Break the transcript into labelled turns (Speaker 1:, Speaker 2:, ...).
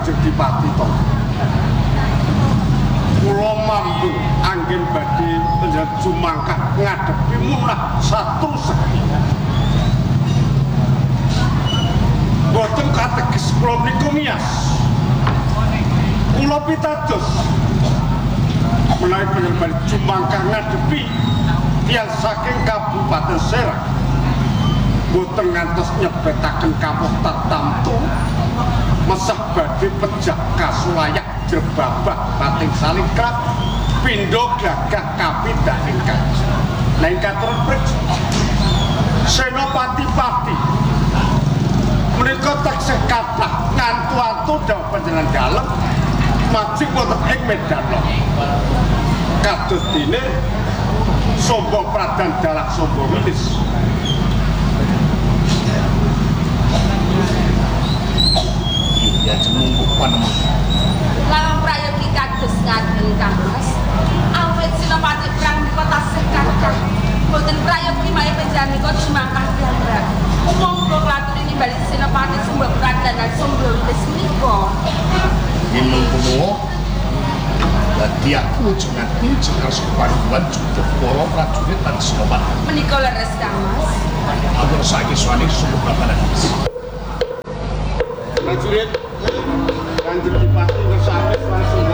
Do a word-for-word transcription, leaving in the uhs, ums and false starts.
Speaker 1: Kanjeng Dipati to. Kula mampu anggen badhe panjenengan jumangkah ngadepi munah satu sekti. Boten kategis kula menika miyas. Kula pitados menawi panjenengan jumangkah ngadepi tiyang saking Kabupaten Serang. Boten ngantos nyebetaken kawuh tartamtu mesah badhe pejah kasulayak jerbabah bating salingkrap pindho gagah kapindhaning kanjeng. Lah ing katurun priji Senopati-pati menika taksih kathah ngantu-antu dawuh panjenengan dalem majeng wonten ing Medan Lor. Kados dene Sombo Pradan Dalak Sombo Wilis.
Speaker 2: Ya cemungku panemah.
Speaker 3: Lawan prayogi kados ngaten Kangmas. Awit Senopati Prang kota Sekakak. Boten prayogi mahe panjenengan jumangkah piyambak. Monggo klatur nimbali Senopati Sombo Pradan lan Sombo Wilis menika.
Speaker 2: Yen mengkono dadi aku jenengan jenengan sepaduan cukup para prajurit lan Senopati.
Speaker 3: Menika leres Kangmas.
Speaker 2: Ampun saiki suwane Sombo Pradan.
Speaker 1: Prajurit Kanjeng Dipati ngersane langsung